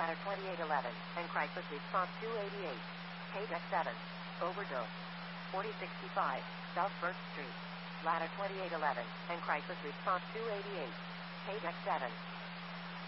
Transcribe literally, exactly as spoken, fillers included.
Ladder twenty-eight eleven, and crisis response two eighty-eight. Page X seven. Overdose. forty sixty-five, South First Street. Ladder twenty-eight eleven, and crisis response two eighty-eight. Page X seven.